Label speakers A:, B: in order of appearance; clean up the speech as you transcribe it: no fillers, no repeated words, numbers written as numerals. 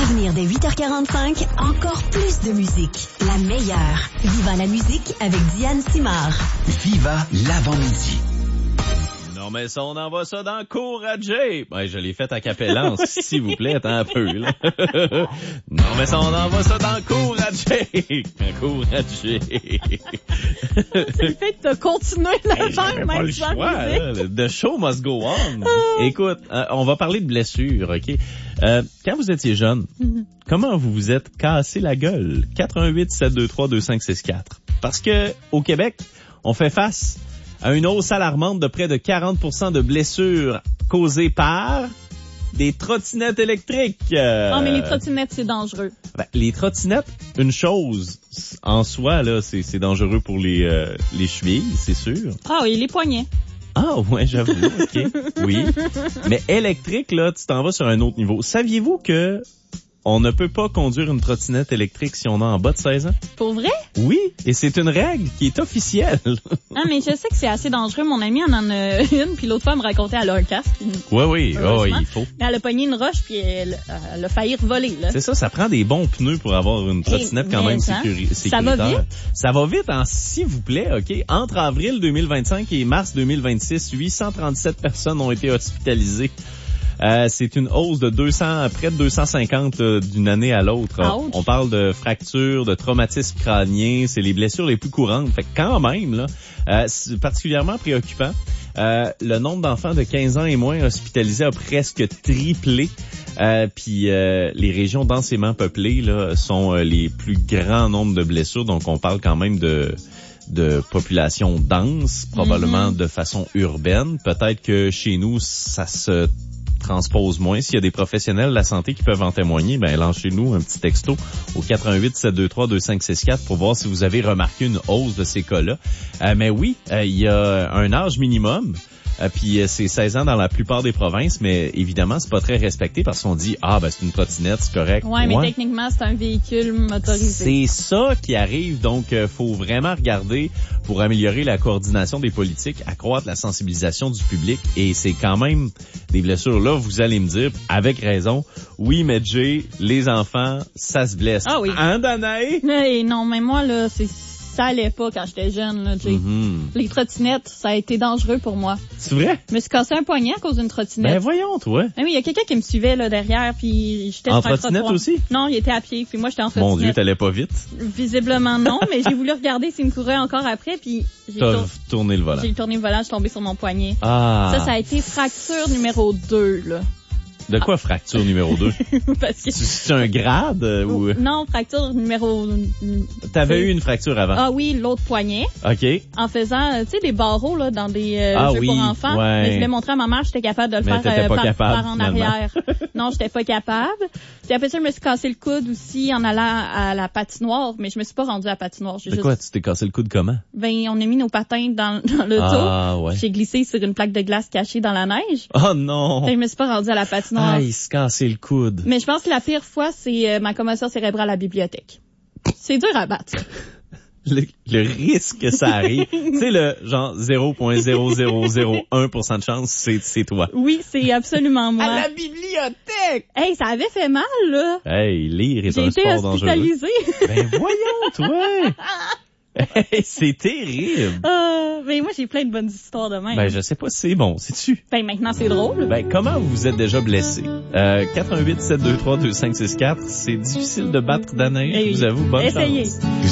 A: À venir dès 8h45, encore plus de musique. La meilleure. Viva la musique avec Diane Simard.
B: Viva l'avant-midi.
C: Non, mais ça, on envoie ça dans le cours à Jay. Ben, je l'ai fait à capellance, s'il vous plaît, attends un peu, là. Non, mais ça, on envoie ça dans le cours à Jay. Un cours à Jay.
D: C'est le fait de continuer la faire,
C: même
D: même
C: pas le
D: sans
C: choix,
D: musique.
C: là. The show must go on. Écoute, on va parler de blessures, OK? Quand vous étiez jeune, comment vous vous êtes cassé la gueule? 88-723-2564. Parce que, au Québec, on fait face à une hausse alarmante de près de 40% de blessures causées par des trottinettes électriques.
D: Non, mais les trottinettes, c'est dangereux.
C: Ben, les trottinettes, une chose en soi, là, c'est dangereux pour les chevilles, c'est sûr.
D: Ah oui, les poignets.
C: Ah ouais, j'avoue, ok, oui. Mais électrique, là, tu t'en vas sur un autre niveau. Saviez-vous que on ne peut pas conduire une trottinette électrique si on a en bas de 16 ans?
D: Pour vrai?
C: Oui, et c'est une règle qui est officielle.
D: Ah, mais je sais que c'est assez dangereux. Mon amie en a une, puis l'autre fois, elle me racontait, elle a un casque.
C: Oui, il faut.
D: Mais elle a pogné une roche, puis elle a failli revoler, là.
C: C'est ça prend des bons pneus pour avoir une trottinette quand même sécuritaire.
D: Ça va vite?
C: Ça va vite, s'il vous plaît, OK? Entre avril 2025 et mars 2026, 837 personnes ont été hospitalisées. C'est une hausse de près de 250 d'une année à l'autre.
D: Ouch.
C: On parle de fractures, de traumatismes crâniens, c'est les blessures les plus courantes. Fait que quand même, là, c'est particulièrement préoccupant. Le nombre d'enfants de 15 ans et moins hospitalisés a presque triplé. Puis les régions densément peuplées là sont les plus grands nombres de blessures. Donc on parle quand même de population dense, probablement de façon urbaine. Peut-être que chez nous, ça se transpose moins. S'il y a des professionnels de la santé qui peuvent en témoigner, ben lancez-nous un petit texto au 88-723-2564 pour voir si vous avez remarqué une hausse de ces cas-là. Mais oui, il y a un âge minimum. Puis c'est 16 ans dans la plupart des provinces, mais évidemment, c'est pas très respecté parce qu'on dit c'est une trottinette, c'est correct.
D: Ouais, mais techniquement, c'est un véhicule motorisé.
C: C'est ça qui arrive, donc faut vraiment regarder pour améliorer la coordination des politiques, accroître la sensibilisation du public, et c'est quand même des blessures. Là, vous allez me dire, avec raison, oui, mais Jay, les enfants, ça se blesse.
D: Ah oui.
C: Hein, Danae?
D: Non, mais moi, là, ça allait pas quand j'étais jeune, là, Jay. Les trottinettes, ça a été dangereux pour moi.
C: C'est vrai?
D: Je me suis cassé un poignet à cause d'une trottinette.
C: Ben voyons, toi.
D: Ah oui, il y a quelqu'un qui me suivait là derrière, puis j'étais
C: en
D: sur un
C: trottinette
D: trottoir.
C: aussi?
D: Non, il était à pied, puis moi j'étais en trottinette.
C: Mon Dieu, t'allais pas vite?
D: Visiblement non, mais j'ai voulu regarder s'il me courait encore après, puis
C: T'as tourné le volant.
D: J'ai tourné le volant, je suis tombée sur mon poignet.
C: Ah.
D: Ça a été fracture numéro 2, là.
C: De quoi fracture numéro 2?
D: Parce que...
C: C'est un grade ou...
D: Non, fracture numéro...
C: T'avais eu une fracture avant?
D: Ah oui, l'autre poignet.
C: OK.
D: En faisant, tu sais, des barreaux là dans des jeux pour enfants.
C: Ouais.
D: Mais je l'ai montré à ma mère, j'étais capable de le
C: mais
D: faire par en
C: finalement.
D: arrière. Non, j'étais pas capable. Puis après ça, je me suis cassé le coude aussi en allant à la patinoire, mais je me suis pas rendue à la patinoire.
C: Quoi, tu t'es cassé le coude comment?
D: Ben, on a mis nos patins dans l'auto.
C: Ah, ouais.
D: J'ai glissé sur une plaque de glace cachée dans la neige.
C: Oh non!
D: Et je me suis pas rendue à la patinoire.
C: Ah, il se cassait le coude.
D: Mais je pense que la pire fois, c'est ma commotion cérébrale à la bibliothèque. C'est dur à battre.
C: Le risque que ça arrive, tu sais, le genre 0.0001% de chance, c'est toi.
D: Oui, c'est absolument moi.
C: À la bibliothèque!
D: Hey, ça avait fait mal, là.
C: Hey, lire est un
D: sport dangereux. J'ai été hospitalisée.
C: Ben voyons, toi! Hey, c'est terrible.
D: Mais moi, j'ai plein de bonnes histoires de même.
C: Ben, je sais pas si c'est bon, sais-tu?
D: Ben, maintenant, c'est drôle.
C: Ben, comment vous vous êtes déjà blessé? 88-723-2564, c'est difficile de battre Danae, je vous avoue, bonne chance.
D: Essayez.